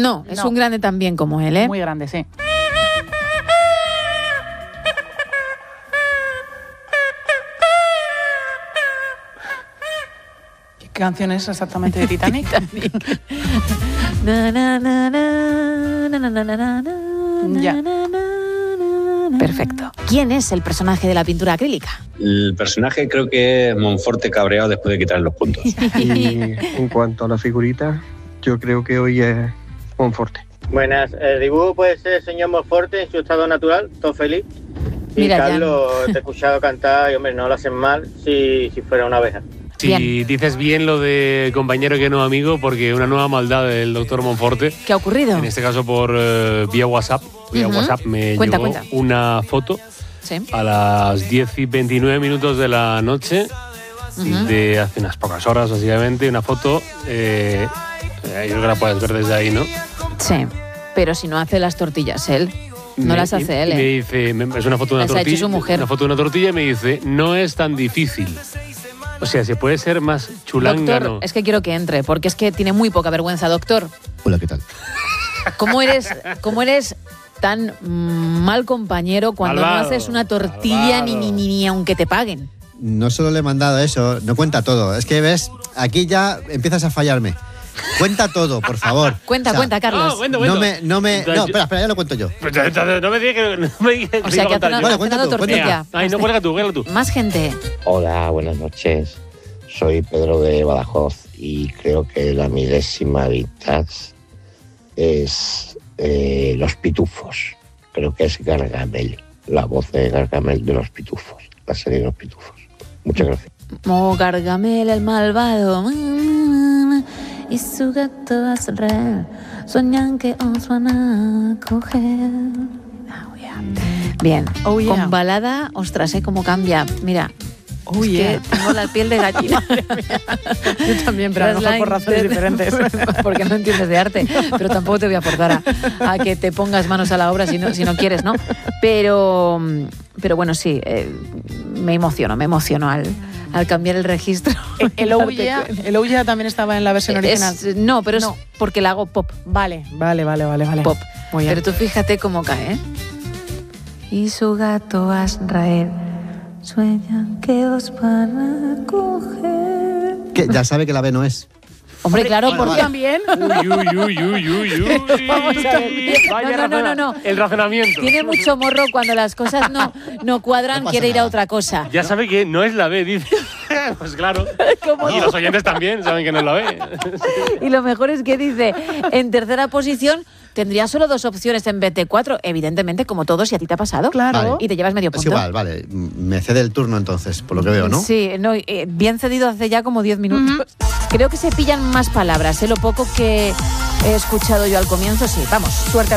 No, es un grande también como él, ¿eh? Muy grande, sí. ¿Qué canción es exactamente de Titanic? Ya. Perfecto. ¿Quién es el personaje de la pintura acrílica? El personaje creo que es Monforte cabreado después de quitar los puntos. Y en cuanto a la figurita, yo creo que hoy es Monforte. Buenas, el dibujo puede ser el señor Monforte en su estado natural, todo feliz. Y Mira, Carlos, te he escuchado cantar y hombre, no lo hacen mal si fuera una abeja. Si dices bien lo de compañero que no amigo, porque una nueva maldad del doctor Monforte. ¿Qué ha ocurrido? En este caso por vía WhatsApp. Vía WhatsApp me llegó una foto a las 10:29 minutos de la noche, de hace unas pocas horas, básicamente. Una foto, yo creo que la puedes ver desde ahí, ¿no? Sí, pero si no hace las tortillas él. No las hace él, Me dice, es una foto de una las ha tortilla. hecho su mujer. Una foto de una tortilla y me dice, no es tan difícil. O sea, se puede ser más chulángano. Doctor, es que quiero que entre, porque es que tiene muy poca vergüenza, doctor. Hola, ¿qué tal? ¿Cómo eres tan mal compañero cuando Malvado, no haces una tortilla ni aunque te paguen? No solo le he mandado eso, no cuenta todo. Es que ves, aquí ya empiezas a fallarme. Cuenta todo, por favor. Cuenta, Carlos. No, espera, ya lo cuento yo. No me digas que O sea, que ha cenado tortilla. Ay, no, cuelga tú. Más gente. Hola, buenas noches. Soy Pedro de Badajoz y creo que la milésima vintage es Los Pitufos. Creo que es Gargamel, la voz de Gargamel de Los Pitufos, la serie de Los Pitufos. Muchas gracias. Oh, Gargamel el malvado y su gato azul soñan que os van a coger. Bien, con balada, ostras, cómo cambia. Mira, que tengo la piel de gallina. Yo también, pero a lo mejor por razones diferentes. Porque no entiendes de arte, pero tampoco te voy a forzar a que te pongas manos a la obra si no quieres, ¿no? Pero bueno, sí, me emociono al cambiar el registro. El Ouya también estaba en la versión original. No, pero es porque la hago pop. Vale. Pop. Muy bien. Pero tú fíjate cómo cae, ¿eh? Y su gato Azrael sueñan que os van a coger. Que ya sabe que la B no es. Hombre, claro, porque también. Uy. Vamos a ver. No. El razonamiento. Tiene mucho morro cuando las cosas no cuadran, No quiere ir nada. a otra cosa. Ya sabe que no es la B, dice. Pues claro. Y los oyentes también saben que no es la B. Y lo mejor es que dice, en tercera posición tendría solo 2 opciones en vez de 4. Evidentemente, como todos, y a ti te ha pasado. Claro. Vale. Y te llevas medio Es punto. igual, vale. Me cede el turno entonces, por lo que veo, ¿no? Sí, bien cedido hace ya como 10 minutos. Creo que se pillan más palabras, lo poco que he escuchado yo al comienzo, sí. Vamos, Suerte.